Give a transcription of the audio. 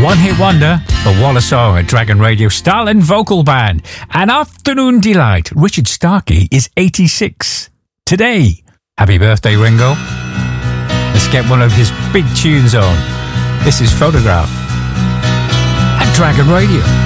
one-hit wonder, the Wallace song at Dragon Radio Starland Vocal Band. An afternoon delight. Richard Starkey is 86 today. Happy birthday, Ringo. Let's get one of his big tunes on. This is Photograph at Dragon Radio.